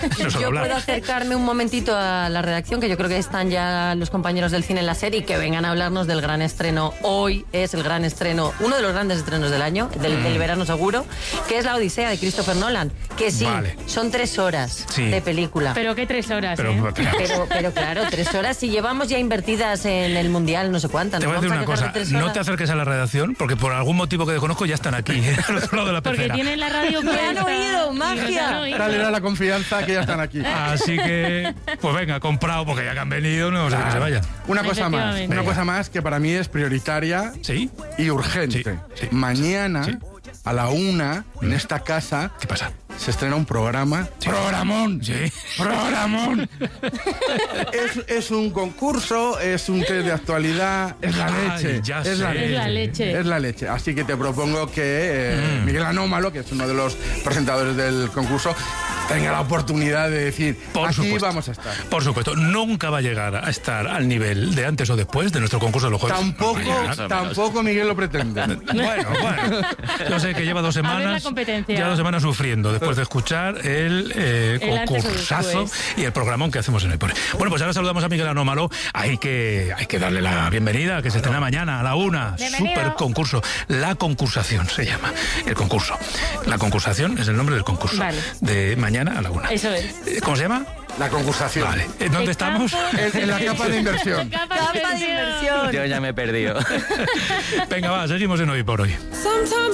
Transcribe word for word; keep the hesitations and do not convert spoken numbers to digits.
No solo Yo hablar. puedo acercarme un momentito a la redacción, que yo creo que están ya los compañeros del cine en la serie, y que vengan a hablarnos del gran estreno. Hoy es el gran estreno, uno de los grandes estrenos del año, del, Mm. del verano seguro, que es La Odisea de Christopher Nolan. Que sí, Vale. son tres horas Sí. de película. Pero qué tres horas, Pero, ¿eh? pero- Pero, pero claro, tres horas, y llevamos ya invertidas en el Mundial, no sé cuántas. Te ¿nos voy a decir vamos una quejar cosa, de tres no horas? te acerques a la redacción, porque por algún motivo que desconozco ya están aquí, al otro lado de la Porque pecera. tienen la radio Me han puesta oído, y magia. nos han oído. Tal era la confianza que ya están aquí. Así que, pues venga, comprado, porque ya que han venido, no sé que se vayan. Una cosa más, Efectivamente. una Venga. cosa más que para mí es prioritaria ¿Sí? y urgente. Sí, sí. Mañana, Sí. a la una, en esta casa, ¿Qué pasa? se estrena un programa. ¡Programón! Sí. ¡Programón! es, es un concurso, es un test de actualidad, es la Ay, leche. ya es, la sé. leche. Es la leche. Es la leche. Así que te propongo que eh, Mm. Miguel Anómalo, que es uno de los presentadores del concurso, tenga la oportunidad de decir, Por aquí supuesto. vamos a estar. Por supuesto, nunca va a llegar a estar al nivel de antes o después de nuestro concurso de los jueves. Tampoco, No va a llegar. tampoco Miguel lo pretende. Bueno, bueno. Yo sé que lleva dos A ver semanas. la competencia. Ya dos semanas sufriendo después de escuchar el, eh, El antes o concursazo después. y el programón que hacemos en el Pone. Bueno, pues ahora saludamos a Miguel Anómalo. Hay que, hay que darle la bienvenida, que se estrena mañana a la una. Bienvenido. Super concurso. La concursación se llama. El concurso. La concursación es el nombre del concurso. Vale. De mañana a la una. Eso es. Eh, ¿Cómo se llama? La concursación. Vale. ¿En dónde El estamos? campo- En, en la capa de inversión. Capa Capa de inversión. Yo ya me he perdido. Venga, va, seguimos en Hoy por Hoy.